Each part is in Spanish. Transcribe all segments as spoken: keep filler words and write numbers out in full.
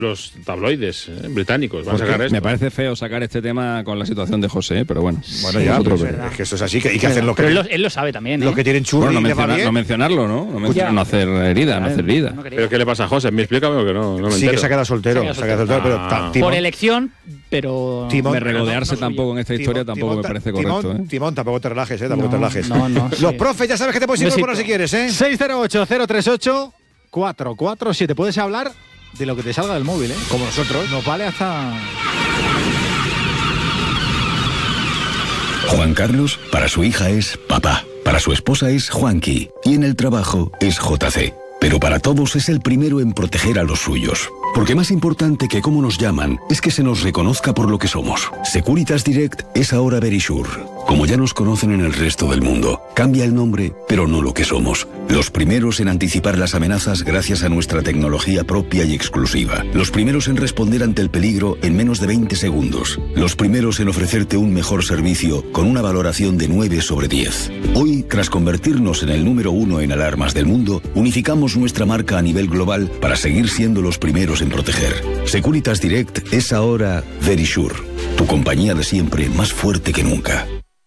los tabloides ¿eh? británicos van a sacar esto. Me parece feo sacar este tema con la situación de José, ¿eh? Pero bueno. Bueno, ya, otro pues, es que eso es así, que hay que hacer lo que... Pero él lo, él lo sabe también, ¿eh? Lo que tienen churri bueno, no, y menciona, no mencionarlo, ¿no? No, mencionar, no hacer herida, no hacer herida. No ¿Pero qué le pasa a José? ¿Me explícame o que no, no me Sí, entero. que se ha quedado soltero. Se ha quedado soltero, pero... Ah. Timón, Por elección, pero... Timón, De regodearse no, no tampoco en esta historia Timón, tampoco Timón, me parece Timón, correcto, ¿eh? Timón, tampoco te relajes, ¿eh? Tampoco No, te relajes. no, no, Los sí. profes, ya sabes que te puedes Besito. incorporar si quieres, ¿eh? seis cero ocho cero tres ocho cuatro cuatro siete. Puedes hablar de lo que te salga del móvil, ¿eh? Como nosotros. Nos vale hasta... Juan Carlos, para su hija es papá, para su esposa es Juanqui y en el trabajo es J C. Pero para todos es el primero en proteger a los suyos. Porque más importante que cómo nos llaman es que se nos reconozca por lo que somos. Securitas Direct es ahora Verisure. Como ya nos conocen en el resto del mundo, cambia el nombre, pero no lo que somos. Los primeros en anticipar las amenazas gracias a nuestra tecnología propia y exclusiva. Los primeros en responder ante el peligro en menos de veinte segundos. Los primeros en ofrecerte un mejor servicio con una valoración de nueve sobre diez. Hoy, tras convertirnos en el número uno en alarmas del mundo, unificamos nuestra marca a nivel global para seguir siendo los primeros en proteger. Securitas Direct es ahora Verisure, tu compañía de siempre más fuerte que nunca.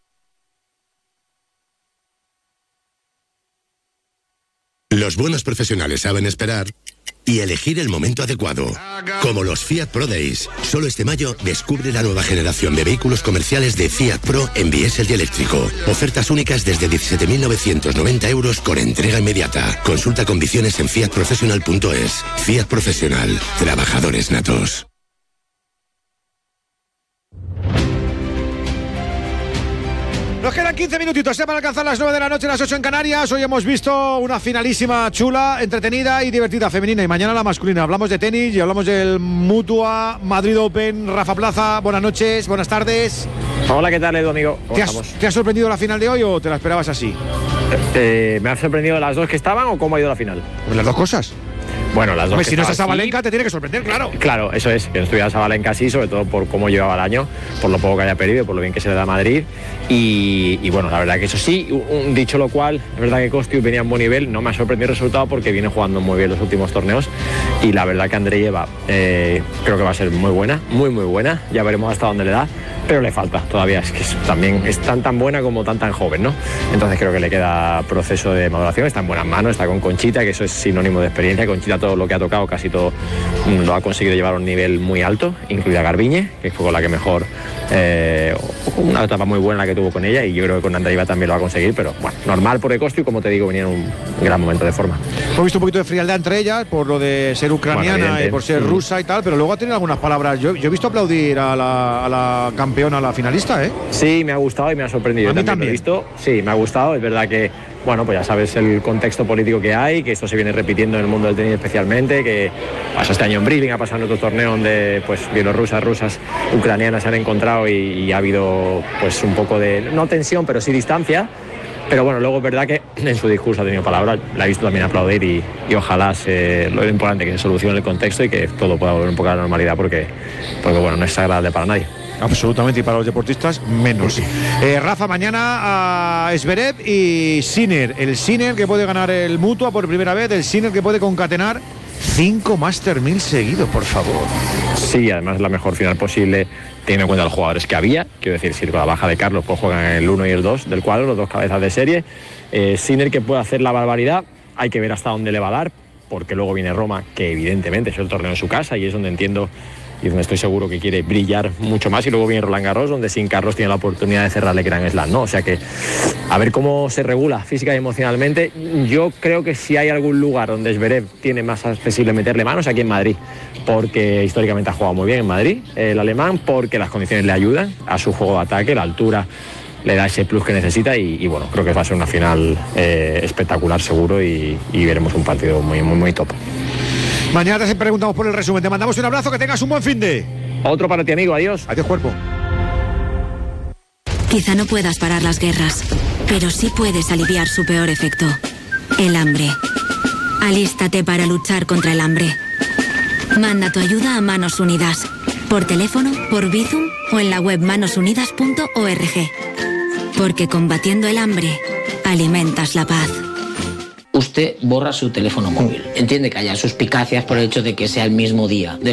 Los buenos profesionales saben esperar y elegir el momento adecuado. Como los Fiat Pro Days. Solo este mayo descubre la nueva generación de vehículos comerciales de Fiat Pro en diésel y eléctrico. Ofertas únicas desde diecisiete mil novecientos noventa euros con entrega inmediata. Consulta condiciones en fiat professional punto es. Fiat Profesional. Trabajadores natos. Nos quedan quince minutitos ¿eh? para alcanzar las nueve de la noche, las ocho en Canarias. Hoy hemos visto una finalísima chula, entretenida y divertida femenina. Y mañana la masculina. Hablamos de tenis y hablamos del Mutua Madrid Open. Rafa Plaza, buenas noches, buenas tardes. Hola, ¿qué tal, Edu, amigo? ¿Cómo ¿Te has, estamos? ¿Te ha sorprendido la final de hoy o te la esperabas así? Eh, ¿Me ha sorprendido las dos que estaban o cómo ha ido la final? Las dos cosas. Bueno, las dos. Hombre, que si no estaban, estás a Sabalenka, sí. te tiene que sorprender, claro. Claro, eso es, que no estuviera Sabalenka sí, sobre todo por cómo llevaba el año, por lo poco que haya perdido, por lo bien que se le da a Madrid. Y, y bueno, la verdad que eso sí, un, dicho lo cual, es verdad que Kostiuk venía en buen nivel, no me ha sorprendido el resultado porque viene jugando muy bien los últimos torneos. Y la verdad que Andreeva eh, creo que va a ser muy buena, muy muy buena, ya veremos hasta dónde le da, pero le falta todavía, es que es, también es tan tan buena como tan tan joven, ¿no? Entonces creo que le queda proceso de maduración, está en buenas manos, está con Conchita, que eso es sinónimo de experiencia. Conchita todo lo que ha tocado, casi todo lo ha conseguido llevar a un nivel muy alto, incluida Garbiñe, que fue con la que mejor, eh, una etapa muy buena la que tuvo con ella, y yo creo que con Andreeva también lo va a conseguir, pero bueno, normal por Kostiuk, como te digo, venía en un gran momento de forma. Hemos visto un poquito de frialdad entre ellas por lo de ser ucraniana Bueno, y por ser mm. rusa y tal, pero luego ha tenido algunas palabras. Yo, yo he visto aplaudir a la, a la campeona, a la finalista, ¿eh? Sí, me ha gustado y me ha sorprendido. A mí Yo también también. lo he visto, sí, me ha gustado. Es verdad que, bueno, pues ya sabes el contexto político que hay, que esto se viene repitiendo en el mundo del tenis especialmente, que pasó este año en Brisbane, ha pasado en otro torneo donde pues bielorrusas, rusas, ucranianas se han encontrado y, y ha habido pues un poco de, no tensión, pero sí distancia. Pero bueno, luego es verdad que en su discurso ha tenido palabras, la he visto también aplaudir y, y ojalá se, lo importante que se solucione el contexto y que todo pueda volver un poco a la normalidad porque, porque bueno, no es agradable para nadie. Absolutamente, y para los deportistas menos. Eh, Rafa, mañana a Zverev y Sinner. El Sinner que puede ganar el Mutua por primera vez, el Sinner que puede concatenar cinco Master mil seguidos, por favor. Sí, además la mejor final posible teniendo en cuenta los jugadores que había. Quiero decir, si con la baja de Carlos pues juegan el uno y el dos del cuadro, los dos cabezas de serie. Eh, Sinner que puede hacer la barbaridad, hay que ver hasta dónde le va a dar, porque luego viene Roma, que evidentemente es el torneo en su casa y es donde entiendo y donde estoy seguro que quiere brillar mucho más, y luego viene Roland Garros, donde sin Carlos tiene la oportunidad de cerrarle Grand Slam, ¿no? O sea que a ver cómo se regula física y emocionalmente. Yo creo que si hay algún lugar donde Zverev tiene más accesible meterle manos, aquí en Madrid, porque históricamente ha jugado muy bien en Madrid el alemán, porque las condiciones le ayudan a su juego de ataque, la altura le da ese plus que necesita y, y bueno, creo que va a ser una final eh, espectacular seguro y, y veremos un partido muy, muy, muy top. Mañana te preguntamos por el resumen. Te mandamos un abrazo, que tengas un buen fin de. Otro para ti, amigo, adiós. Adiós, cuerpo. Quizá no puedas parar las guerras, pero sí puedes aliviar su peor efecto, el hambre. Alístate para luchar contra el hambre. Manda tu ayuda a Manos Unidas, por teléfono, por Bizum o en la web manos unidas punto org. Porque combatiendo el hambre, alimentas la paz. Usted borra su teléfono móvil. Entiende que haya suspicacias por el hecho de que sea el mismo día. De